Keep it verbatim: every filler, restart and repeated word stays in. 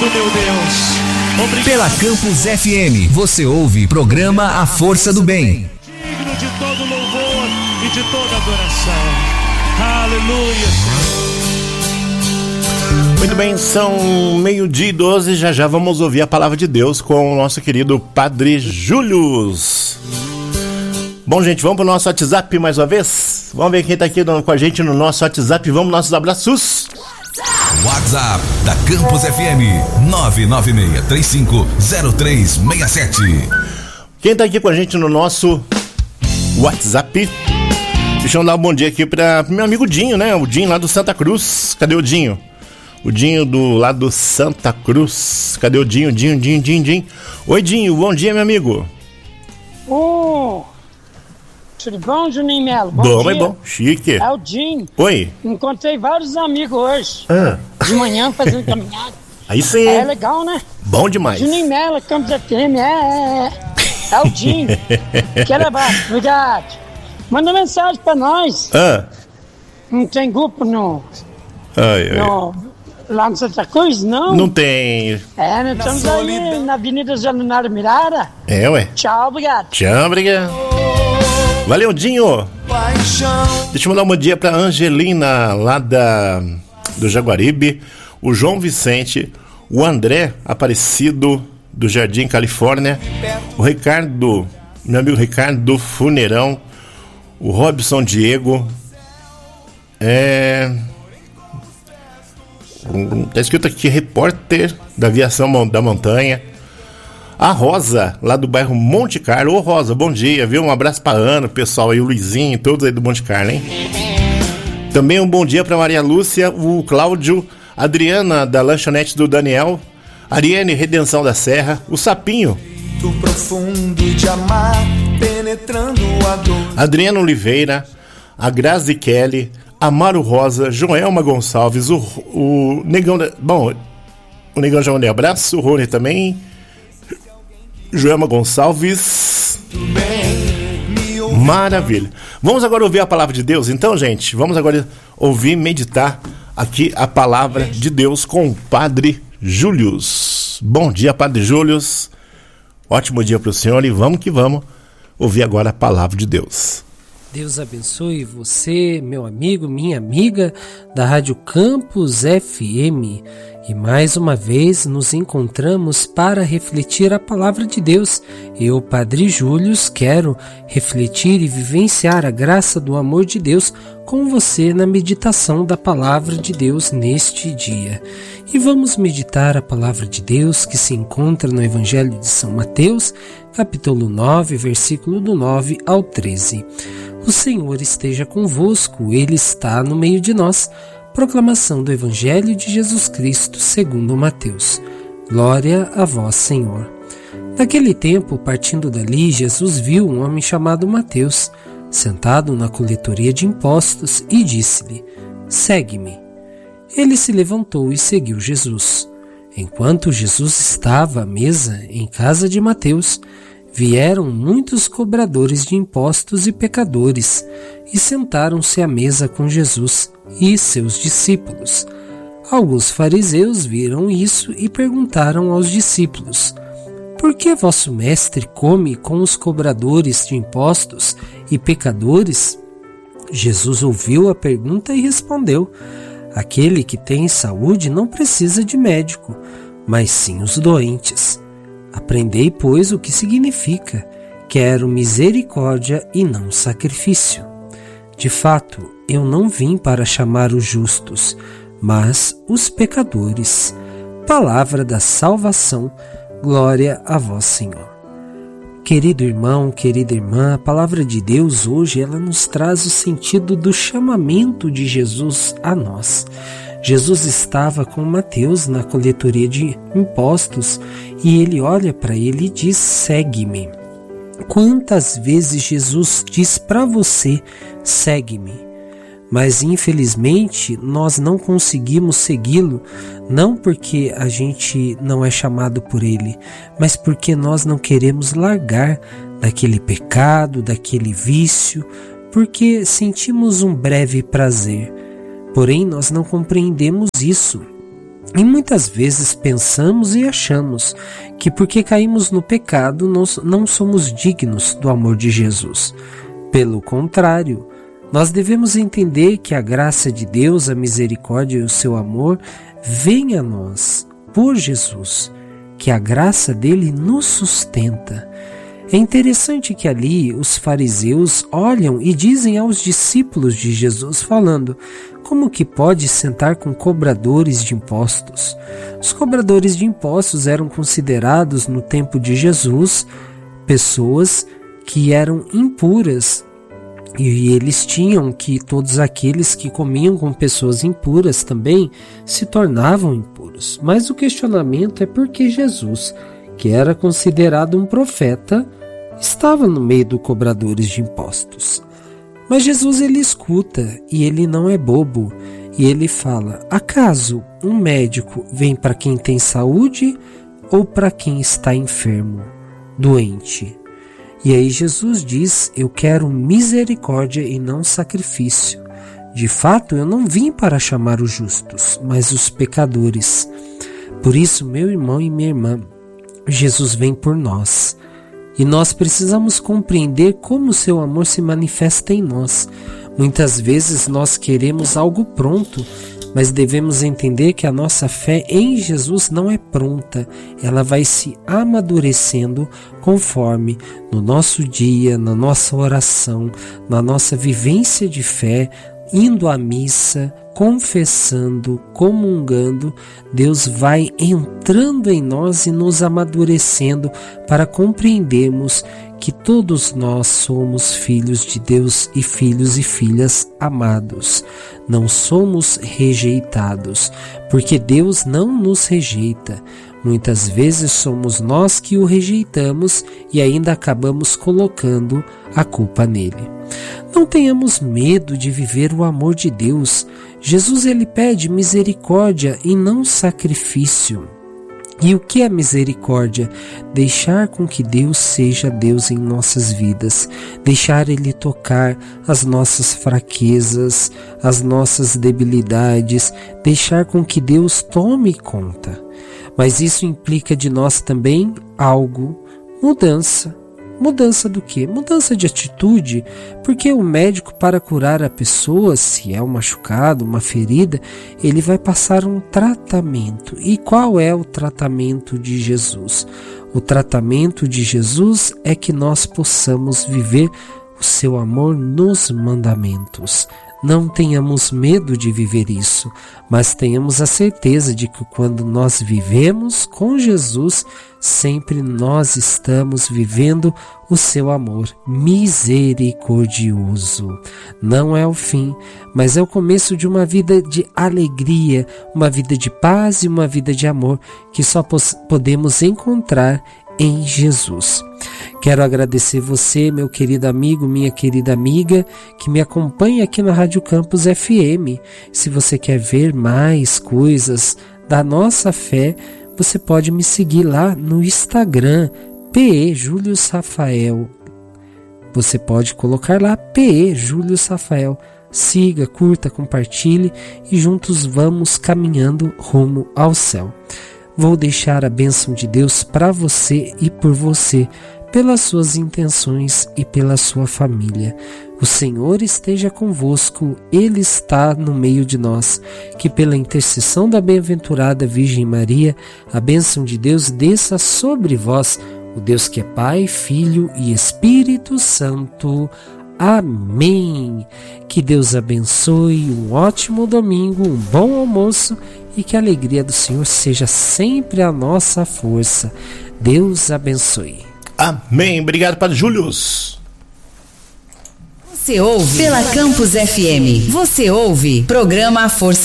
meu Deus. Obrigado. Pela Campus F M, você ouve programa A Força do Bem. Digno de todo louvor e de toda adoração. Aleluia, Senhor. Muito bem, são meio-dia e doze, já já vamos ouvir a palavra de Deus com o nosso querido Padre Július. Bom, gente, vamos pro nosso WhatsApp mais uma vez? Vamos ver quem tá aqui com a gente no nosso WhatsApp. Vamos nossos abraços. WhatsApp da Campus F M nove nove seis três cinco zero três seis sete. Quem tá aqui com a gente no nosso WhatsApp? Deixa eu dar um bom dia aqui para meu amigo Dinho, né? O Dinho lá do Santa Cruz. Cadê o Dinho? O Dinho do lado do Santa Cruz. Cadê o Dinho? Dinho, Dinho, Dinho, Dinho. Oi, Dinho, bom dia, meu amigo. Ô, oh, tudo bom, Juninho Melo? Bom, bom, é bom, chique. É o Dinho. Oi. Encontrei vários amigos hoje. Ah. De manhã fazendo caminhada. Aí sim. É legal, né? Bom demais. Juninho Melo, Campos F M, é, é, é. É o Dinho. Quero abraço, obrigado. Manda mensagem pra nós. Ah. Não tem grupo no... Ai, ai. no lá no Santa Cruz, não? Não tem. É, nós estamos aí na Avenida Januário Mirara. É, ué. Tchau, obrigado. Tchau, obrigado. Valeu, Dinho. Deixa eu mandar um bom dia pra Angelina, lá da, do Jaguaribe, o João Vicente, o André Aparecido, do Jardim Califórnia, o Ricardo, meu amigo Ricardo do Funeirão, o Robson Diego, é... tá escrito aqui, repórter da aviação da montanha, a Rosa, lá do bairro Monte Carlo. Ô Rosa, bom dia, viu? Um abraço pra Ana, pessoal aí, o Luizinho, todos aí do Monte Carlo, hein? Também um bom dia pra Maria Lúcia, o Cláudio, Adriana da lanchonete do Daniel, Ariane Redenção da Serra, o Sapinho, profundo de amar, penetrando a dor. Adriano Oliveira, a Grazi Kelly, Amaro Rosa, Joelma Gonçalves, o, o Negão, bom, o Negão já mandei abraço, o Rony também, Joelma Gonçalves, maravilha. Vamos agora ouvir a palavra de Deus, então, gente, vamos agora ouvir, meditar aqui a palavra de Deus com o Padre Július. Bom dia, Padre Július, ótimo dia para o senhor e vamos que vamos ouvir agora a palavra de Deus. Deus abençoe você, meu amigo, minha amiga da Rádio Campus F M. E mais uma vez nos encontramos para refletir a palavra de Deus. Eu, Padre Július, quero refletir e vivenciar a graça do amor de Deus com você na meditação da palavra de Deus neste dia. E vamos meditar a palavra de Deus que se encontra no Evangelho de São Mateus, capítulo nove, versículo do nove ao treze. O Senhor esteja convosco, Ele está no meio de nós. Proclamação do Evangelho de Jesus Cristo segundo Mateus. Glória a vós, Senhor. Naquele tempo, partindo dali, Jesus viu um homem chamado Mateus, sentado na coletoria de impostos, e disse-lhe: segue-me. Ele se levantou e seguiu Jesus. Enquanto Jesus estava à mesa em casa de Mateus, vieram muitos cobradores de impostos e pecadores e sentaram-se à mesa com Jesus e seus discípulos. Alguns fariseus viram isso e perguntaram aos discípulos: por que vosso mestre come com os cobradores de impostos e pecadores? Jesus ouviu a pergunta e respondeu: aquele que tem saúde não precisa de médico, mas sim os doentes. Aprendei, pois, o que significa: quero misericórdia e não sacrifício. De fato, eu não vim para chamar os justos, mas os pecadores. Palavra da salvação, glória a vós, Senhor. Querido irmão, querida irmã, a palavra de Deus hoje ela nos traz o sentido do chamamento de Jesus a nós. Jesus estava com Mateus na coletoria de impostos e ele olha para ele e diz: segue-me. Quantas vezes Jesus diz para você: segue-me? Mas infelizmente nós não conseguimos segui-lo, não porque a gente não é chamado por ele, mas porque nós não queremos largar daquele pecado, daquele vício, porque sentimos um breve prazer. Porém, nós não compreendemos isso. E muitas vezes pensamos e achamos que porque caímos no pecado nós não somos dignos do amor de Jesus. Pelo contrário, nós devemos entender que a graça de Deus, a misericórdia e o seu amor vêm a nós por Jesus, que a graça dele nos sustenta. É interessante que ali os fariseus olham e dizem aos discípulos de Jesus, falando: como que pode sentar com cobradores de impostos? Os cobradores de impostos eram considerados no tempo de Jesus pessoas que eram impuras, e eles tinham que todos aqueles que comiam com pessoas impuras também se tornavam impuros. Mas o questionamento é por que Jesus, que era considerado um profeta, estava no meio dos cobradores de impostos. Mas Jesus, ele escuta e ele não é bobo, e ele fala: acaso um médico vem para quem tem saúde ou para quem está enfermo, doente? E aí Jesus diz: eu quero misericórdia e não sacrifício. De fato, eu não vim para chamar os justos, mas os pecadores. Por isso, meu irmão e minha irmã, Jesus vem por nós. E nós precisamos compreender como o seu amor se manifesta em nós. Muitas vezes nós queremos algo pronto, mas devemos entender que a nossa fé em Jesus não é pronta. Ela vai se amadurecendo conforme no nosso dia, na nossa oração, na nossa vivência de fé, indo à missa, confessando, comungando, Deus vai entrando em nós e nos amadurecendo para compreendermos que todos nós somos filhos de Deus e filhos e filhas amados. Não somos rejeitados, porque Deus não nos rejeita. Muitas vezes somos nós que o rejeitamos e ainda acabamos colocando a culpa nele. Não tenhamos medo de viver o amor de Deus. Jesus, ele pede misericórdia e não sacrifício. E o que é misericórdia? Deixar com que Deus seja Deus em nossas vidas, deixar Ele tocar as nossas fraquezas, as nossas debilidades, deixar com que Deus tome conta. Mas isso implica de nós também algo, mudança. Mudança do quê? Mudança de atitude, porque o médico, para curar a pessoa, se é um machucado, uma ferida, ele vai passar um tratamento. E qual é o tratamento de Jesus? O tratamento de Jesus é que nós possamos viver o seu amor nos mandamentos. Não tenhamos medo de viver isso, mas tenhamos a certeza de que quando nós vivemos com Jesus, sempre nós estamos vivendo o seu amor misericordioso. Não é o fim, mas é o começo de uma vida de alegria, uma vida de paz e uma vida de amor que só podemos encontrar em Jesus. Quero agradecer você, meu querido amigo, minha querida amiga, que me acompanha aqui na Rádio Campus F M. Se você quer ver mais coisas da nossa fé, você pode me seguir lá no Instagram, P E Július Rafael. Você pode colocar lá P E Július Rafael. Siga, curta, compartilhe e juntos vamos caminhando rumo ao céu. Vou deixar a bênção de Deus para você e por você, pelas suas intenções e pela sua família. O Senhor esteja convosco, Ele está no meio de nós. Que pela intercessão da bem-aventurada Virgem Maria, a bênção de Deus desça sobre vós, o Deus que é Pai, Filho e Espírito Santo. Amém. Que Deus abençoe, um ótimo domingo, um bom almoço e que a alegria do Senhor seja sempre a nossa força. Deus abençoe. Amém. Obrigado, Padre Július. Você ouve pela Campus F M. Você ouve programa A Força